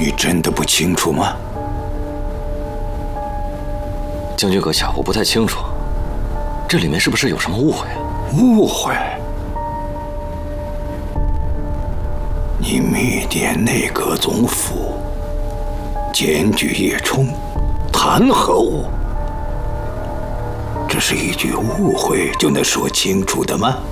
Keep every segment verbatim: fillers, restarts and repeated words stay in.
你真的不清楚吗？ 将军阁下，我不太清楚，这里面是不是有什么误会啊？ 误会？你密电内阁总府，检举叶冲，谈何误？这是一句误会就能说清楚的吗？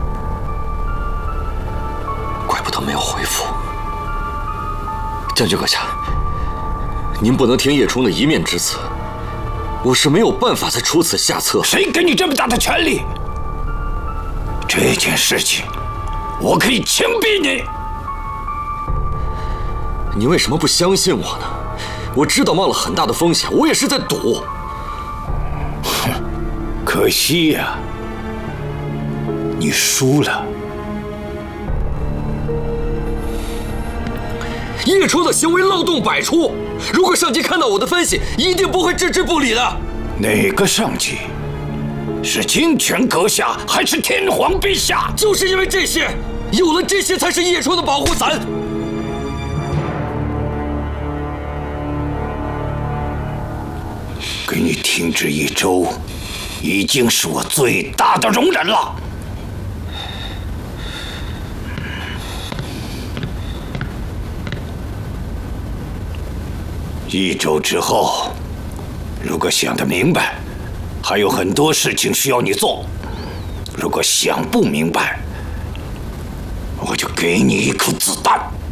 怪不得没有回复。将军阁下，您不能听叶冲的一面之词，我是没有办法再出此下策。 谁给你这么大的权利？这件事情，我可以枪毙你。 你为什么不相信我呢？我知道冒了很大的风险，我也是在赌。 哼，可惜呀，你输了。 叶冲的行为漏洞百出，如果上级看到我的分析，一定不会置之不理的。 哪个上级？是金泉阁下还是天皇陛下？ 就是因为这些，有了这些才是叶冲的保护伞。 给你停职一周，已经是我最大的容忍了。一周之后，如果想得明白，还有很多事情需要你做；如果想不明白，我就给你一颗子弹。